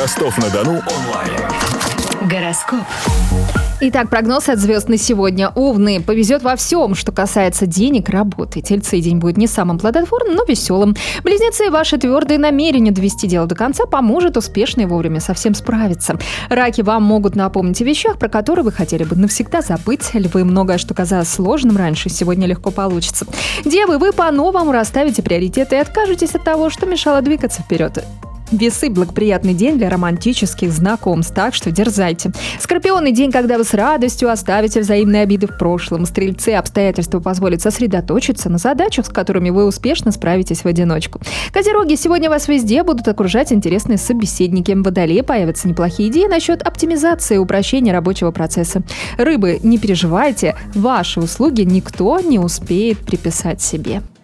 Ростов-на-Дону онлайн. Гороскоп. Итак, прогноз от звезд на сегодня. Овны. Повезет во всем, что касается денег, работы. Тельцы. День будет не самым плодотворным, но веселым. Близнецы. Ваше твердое намерение довести дело до конца поможет успешно и вовремя со всем справиться. Раки. Вам могут напомнить о вещах, про которые вы хотели бы навсегда забыть. Львы. Многое, что казалось сложным раньше, сегодня легко получится. Девы. Вы по-новому расставите приоритеты и откажетесь от того, что мешало двигаться вперед. Весы. Благоприятный день для романтических знакомств, так что дерзайте. Скорпионы. День, когда вы с радостью оставите взаимные обиды в прошлом. Стрельцы. Обстоятельства позволят сосредоточиться на задачах, с которыми вы успешно справитесь в одиночку. Козероги. Сегодня вас везде будут окружать интересные собеседники. Водолеи. Появятся неплохие идеи насчет оптимизации и упрощения рабочего процесса. Рыбы. Не переживайте, ваши услуги никто не успеет приписать себе.